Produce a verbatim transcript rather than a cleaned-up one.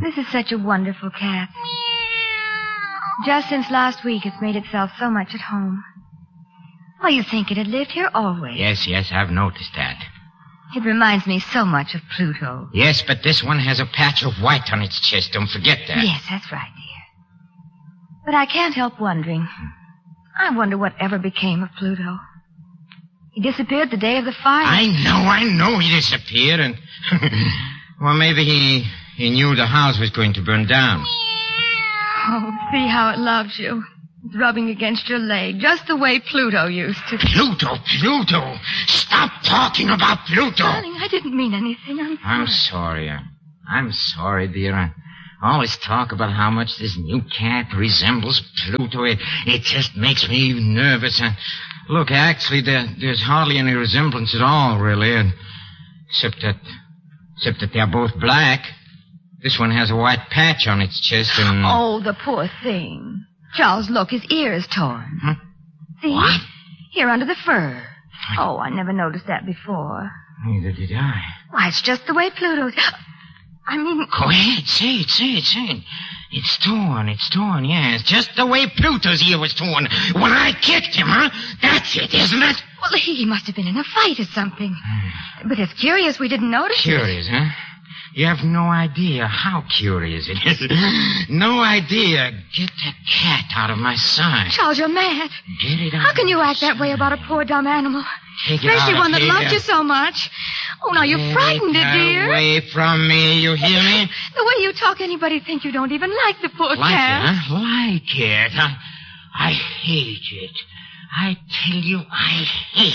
this is such a wonderful cat. Just since last week, it's made itself so much at home. Well, you think it had lived here always. Yes, yes, I've noticed that. It reminds me so much of Pluto. Yes, but this one has a patch of white on its chest. Don't forget that. Yes, that's right, dear. But I can't help wondering. I wonder what ever became of Pluto. He disappeared the day of the fire. I know, I know he disappeared, and... well, maybe he, he knew the house was going to burn down. Oh, see how it loves you. It's rubbing against your leg, just the way Pluto used to. Pluto, Pluto! Stop talking about Pluto! Darling, I didn't mean anything. I'm sorry. I'm sorry. I'm, I'm sorry, dear. I always talk about how much this new cat resembles Pluto. It, it just makes me nervous. And look, actually, there, there's hardly any resemblance at all, really. And, except that, except that they're both black. This one has a white patch on its chest and... Oh, the poor thing. Charles, look, his ear is torn. Huh? See? What? Here under the fur. Oh, I never noticed that before. Neither did I. Why, it's just the way Pluto's... I mean... Go ahead, say it, say it, say it. It's torn, it's torn, yes. Just the way Pluto's ear was torn when I kicked him, huh? That's it, isn't it? Well, he must have been in a fight or something. But it's curious we didn't notice Curious, it. huh? You have no idea how curious it is. No idea. Get that cat out of my sight. Charles, you're mad. Get it out. How can you act sight. that way about a poor dumb animal? Take it Especially out one of that here. loved you so much. Oh, now you frightened it, dear. Away from me, you hear me? The way you talk, anybody'd think you don't even like the poor Like cat. it, huh? Like it. I, I hate it. I tell you, I hate